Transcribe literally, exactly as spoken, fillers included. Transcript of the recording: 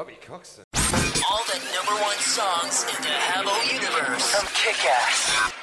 Robbie Coxon. All the number one songs in the Habbo universe. From Kick-Ass.